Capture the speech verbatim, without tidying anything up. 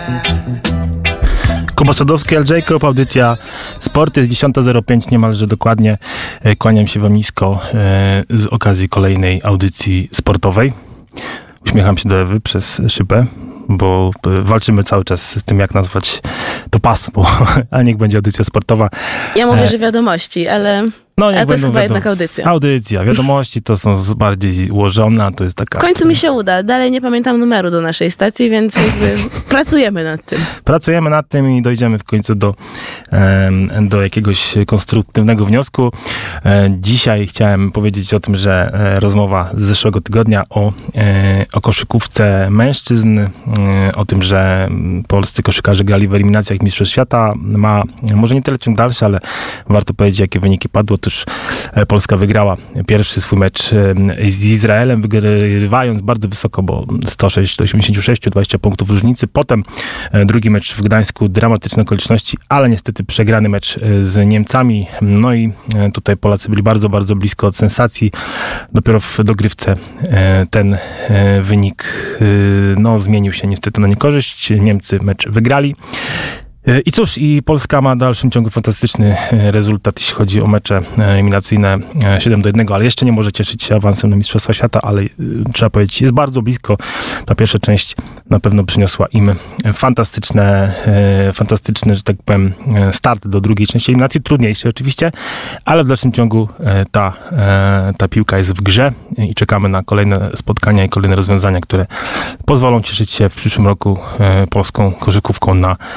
Kuba Sadowski, L. Jacob, audycja Sporty z dziesiąta zero pięć niemalże dokładnie. Kłaniam się wam nisko z okazji kolejnej audycji sportowej. Uśmiecham się do Ewy przez szybę, bo walczymy cały czas z tym, jak nazwać to pasmo, a niech będzie audycja sportowa. Ja mówię, e... że wiadomości, ale... No, ale to jest chyba jednak audycja. Audycja. Wiadomości to są bardziej ułożone, to jest taka... W końcu mi się uda. Dalej nie pamiętam numeru do naszej stacji, więc jakby pracujemy nad tym. Pracujemy nad tym i dojdziemy w końcu do, do jakiegoś konstruktywnego wniosku. Dzisiaj chciałem powiedzieć o tym, że rozmowa z zeszłego tygodnia o, o koszykówce mężczyzn, o tym, że polscy koszykarze grali w eliminacjach Mistrzostw Świata, ma może nie tyle ciąg dalszy, ale warto powiedzieć, jakie wyniki padło. Też Polska wygrała pierwszy swój mecz z Izraelem, wygrywając bardzo wysoko, bo sto sześć do osiemdziesięciu sześciu, dwadzieścia punktów różnicy. Potem drugi mecz w Gdańsku, dramatyczne okoliczności, ale niestety przegrany mecz z Niemcami. No i tutaj Polacy byli bardzo, bardzo blisko od sensacji. Dopiero w dogrywce ten wynik no, zmienił się niestety na niekorzyść. Niemcy mecz wygrali. I cóż, i Polska ma w dalszym ciągu fantastyczny rezultat, jeśli chodzi o mecze eliminacyjne siedem do jednego, ale jeszcze nie może cieszyć się awansem na Mistrzostwa Świata, ale trzeba powiedzieć, jest bardzo blisko. Ta pierwsza część na pewno przyniosła im fantastyczne, fantastyczny, że tak powiem, start do drugiej części eliminacji, trudniejszy oczywiście, ale w dalszym ciągu ta, ta piłka jest w grze i czekamy na kolejne spotkania i kolejne rozwiązania, które pozwolą cieszyć się w przyszłym roku polską koszykówką na